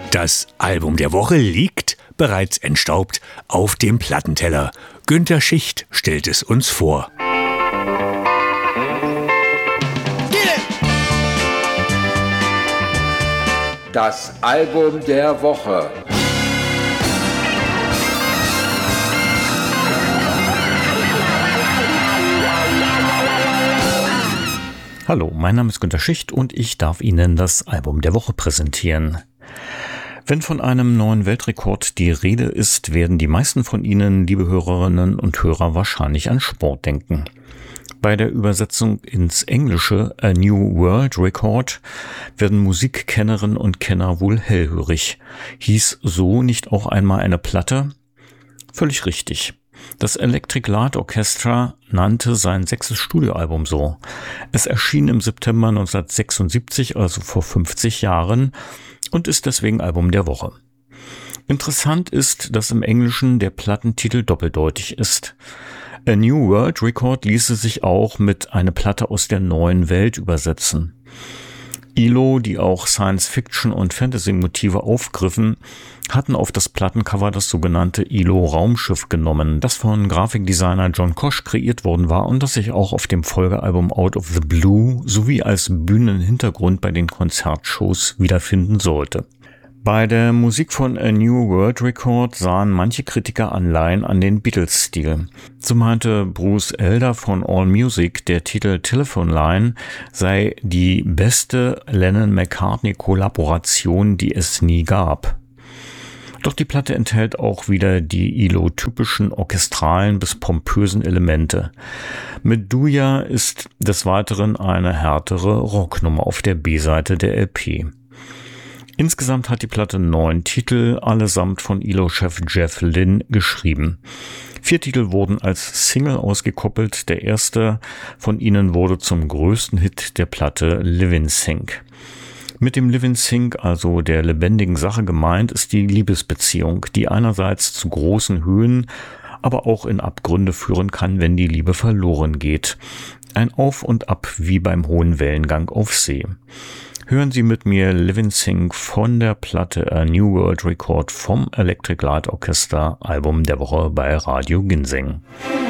Das Album der Woche liegt, bereits entstaubt, auf dem Plattenteller. Günter Schicht stellt es uns vor. Das Album der Woche. Hallo, mein Name ist Günter Schicht und ich darf Ihnen das Album der Woche präsentieren. Wenn von einem neuen Weltrekord die Rede ist, werden die meisten von Ihnen, liebe Hörerinnen und Hörer, wahrscheinlich an Sport denken. Bei der Übersetzung ins Englische A New World Record werden Musikkennerinnen und Kenner wohl hellhörig. Hieß so nicht auch einmal eine Platte? Völlig richtig. Das Electric Light Orchestra nannte sein 6. Studioalbum so. Es erschien im September 1976, also vor 50 Jahren, und ist deswegen Album der Woche. Interessant ist, dass im Englischen der Plattentitel doppeldeutig ist. A New World Record ließe sich auch mit eine Platte aus der neuen Welt übersetzen. ILO, die auch Science-Fiction- und Fantasy-Motive aufgriffen, hatten auf das Plattencover das sogenannte ILO-Raumschiff genommen, das von Grafikdesigner John Koch kreiert worden war und das sich auch auf dem Folgealbum Out of the Blue sowie als Bühnenhintergrund bei den Konzertshows wiederfinden sollte. Bei der Musik von A New World Record sahen manche Kritiker Anleihen an den Beatles-Stil. So meinte Bruce Elder von AllMusic, der Titel Telephone Line sei die beste Lennon-McCartney-Kollaboration, die es nie gab. Doch die Platte enthält auch wieder die ILO-typischen orchestralen bis pompösen Elemente. Medulla ist des Weiteren eine härtere Rocknummer auf der B-Seite der LP. Insgesamt hat die Platte 9 Titel, allesamt von ILO-Chef Jeff Lynne geschrieben. 4 Titel wurden als Single ausgekoppelt. Der erste von ihnen wurde zum größten Hit der Platte Live in Sync. Mit dem Live in Sync, also der lebendigen Sache gemeint, ist die Liebesbeziehung, die einerseits zu großen Höhen, aber auch in Abgründe führen kann, wenn die Liebe verloren geht. Ein Auf und Ab wie beim hohen Wellengang auf See. Hören Sie mit mir Live in Sync von der Platte A New World Record vom Electric Light Orchestra, Album der Woche bei Radio Ginseng.